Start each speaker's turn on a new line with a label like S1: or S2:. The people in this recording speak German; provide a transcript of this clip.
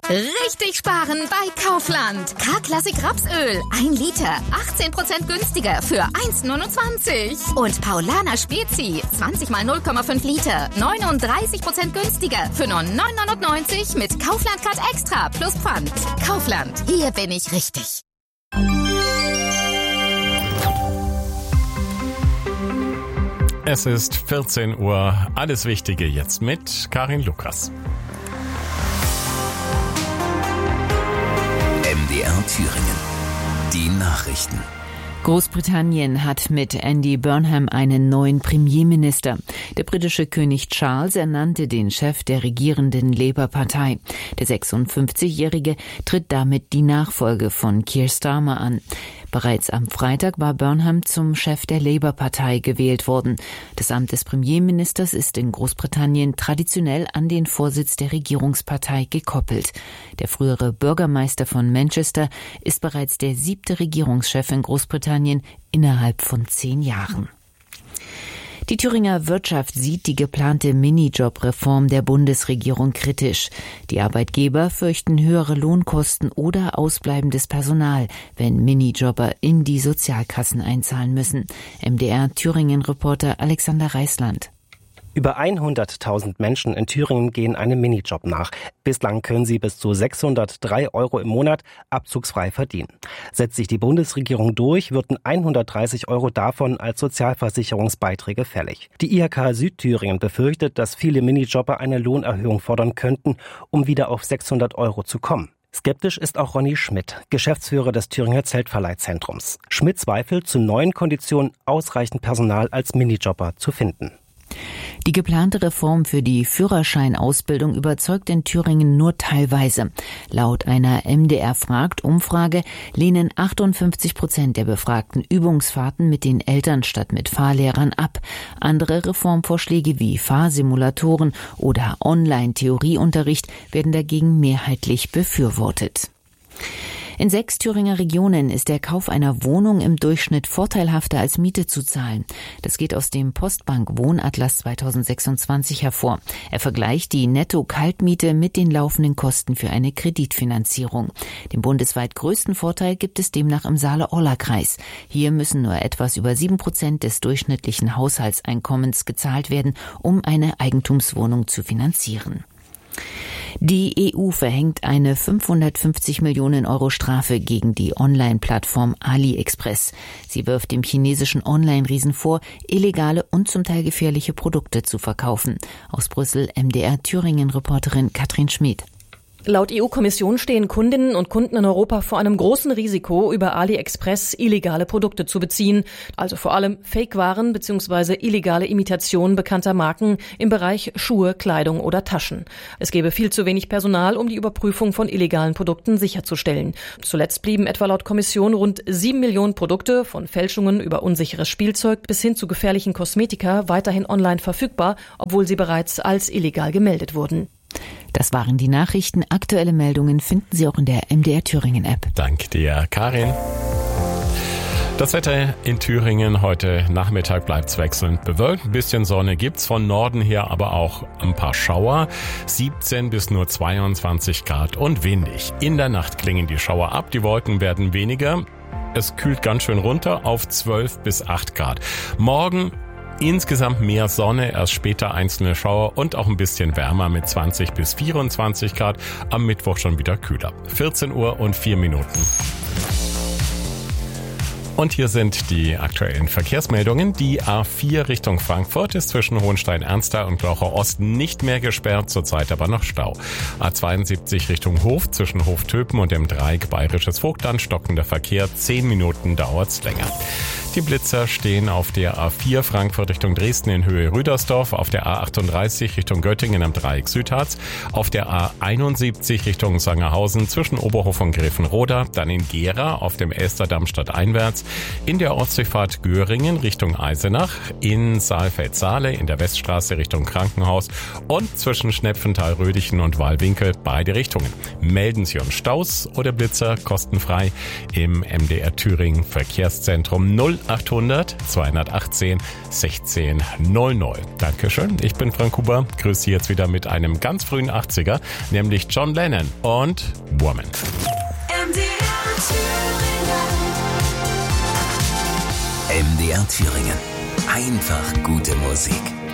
S1: Richtig sparen bei Kaufland. K-Klassik Rapsöl. 1 Liter. 18% günstiger für 1,29. Und Paulaner Spezi. 20 mal 0,5 Liter. 39% günstiger für nur 9,99 mit Kaufland Card Extra plus Pfand. Kaufland. Hier bin ich richtig.
S2: Es ist 14 Uhr. Alles Wichtige jetzt mit Karin Lukas.
S3: MDR Thüringen. Die Nachrichten.
S4: Großbritannien hat mit Andy Burnham einen neuen Premierminister. Der britische König Charles ernannte den Chef der regierenden Labour-Partei. Der 56-Jährige tritt damit die Nachfolge von Keir Starmer an. Bereits am Freitag war Burnham zum Chef der Labour-Partei gewählt worden. Das Amt des Premierministers ist in Großbritannien traditionell an den Vorsitz der Regierungspartei gekoppelt. Der frühere Bürgermeister von Manchester ist bereits der 7. Regierungschef in Großbritannien innerhalb von 10 Jahren. Die Thüringer Wirtschaft sieht die geplante Minijob-Reform der Bundesregierung kritisch. Die Arbeitgeber fürchten höhere Lohnkosten oder ausbleibendes Personal, wenn Minijobber in die Sozialkassen einzahlen müssen. MDR Thüringen-Reporter Alexander Reisland.
S5: Über 100.000 Menschen in Thüringen gehen einem Minijob nach. Bislang können sie bis zu 603 € im Monat abzugsfrei verdienen. Setzt sich die Bundesregierung durch, würden 130 € davon als Sozialversicherungsbeiträge fällig. Die IHK Südthüringen befürchtet, dass viele Minijobber eine Lohnerhöhung fordern könnten, um wieder auf 600 € zu kommen. Skeptisch ist auch Ronny Schmidt, Geschäftsführer des Thüringer Zeltverleihzentrums. Schmidt zweifelt, zu neuen Konditionen ausreichend Personal als Minijobber zu finden.
S4: Die geplante Reform für die Führerscheinausbildung überzeugt in Thüringen nur teilweise. Laut einer MDR-Fragt-Umfrage lehnen 58% der Befragten Übungsfahrten mit den Eltern statt mit Fahrlehrern ab. Andere Reformvorschläge wie Fahrsimulatoren oder Online-Theorieunterricht werden dagegen mehrheitlich befürwortet. In 6 Thüringer Regionen ist der Kauf einer Wohnung im Durchschnitt vorteilhafter als Miete zu zahlen. Das geht aus dem Postbank Wohnatlas 2026 hervor. Er vergleicht die Netto-Kaltmiete mit den laufenden Kosten für eine Kreditfinanzierung. Den bundesweit größten Vorteil gibt es demnach im Saale-Orla-Kreis. Hier müssen nur etwas über 7% des durchschnittlichen Haushaltseinkommens gezahlt werden, um eine Eigentumswohnung zu finanzieren. Die EU verhängt eine 550 Millionen € Strafe gegen die Online-Plattform AliExpress. Sie wirft dem chinesischen Online-Riesen vor, illegale und zum Teil gefährliche Produkte zu verkaufen. Aus Brüssel MDR Thüringen-Reporterin Katrin Schmid.
S6: Laut EU-Kommission stehen Kundinnen und Kunden in Europa vor einem großen Risiko, über AliExpress illegale Produkte zu beziehen, also vor allem Fake-Waren bzw. illegale Imitationen bekannter Marken im Bereich Schuhe, Kleidung oder Taschen. Es gäbe viel zu wenig Personal, um die Überprüfung von illegalen Produkten sicherzustellen. Zuletzt blieben etwa laut Kommission rund 7 Millionen Produkte, von Fälschungen über unsicheres Spielzeug bis hin zu gefährlichen Kosmetika, weiterhin online verfügbar, obwohl sie bereits als illegal gemeldet wurden.
S4: Das waren die Nachrichten. Aktuelle Meldungen finden Sie auch in der MDR Thüringen App.
S2: Danke dir, Karin. Das Wetter in Thüringen heute Nachmittag bleibt wechselnd bewölkt. Ein bisschen Sonne gibt's von Norden her, aber auch ein paar Schauer. 17 bis nur 22 Grad und windig. In der Nacht klingen die Schauer ab, die Wolken werden weniger. Es kühlt ganz schön runter auf 12 bis 8 Grad. Morgen insgesamt mehr Sonne, erst später einzelne Schauer und auch ein bisschen wärmer mit 20 bis 24 Grad. Am Mittwoch schon wieder kühler. 14 Uhr und 4 Minuten. Und hier sind die aktuellen Verkehrsmeldungen. Die A4 Richtung Frankfurt ist zwischen Hohenstein-Ernstthal und Glaucher Osten nicht mehr gesperrt, zurzeit aber noch Stau. A72 Richtung Hof zwischen Hoftöpen und dem Dreieck Bayerisches Vogtland stockender Verkehr, 10 Minuten dauert's länger. Die Blitzer stehen auf der A4 Frankfurt Richtung Dresden in Höhe Rüdersdorf, auf der A38 Richtung Göttingen am Dreieck Südharz, auf der A71 Richtung Sangerhausen zwischen Oberhof und Grevenroda, dann in Gera auf dem Elsterdamm stadteinwärts, in der Ostseefahrt Göringen Richtung Eisenach, in Saalfeld-Saale in der Weststraße Richtung Krankenhaus und zwischen Schnepfenthal-Rödichen und Wallwinkel beide Richtungen. Melden Sie uns Staus oder Blitzer kostenfrei im MDR Thüringen Verkehrszentrum 0 0800 218 16 00. Dankeschön, ich bin Frank Huber, grüße Sie jetzt wieder mit einem ganz frühen 80er, nämlich John Lennon und Woman.
S3: MDR Thüringen. Einfach gute Musik.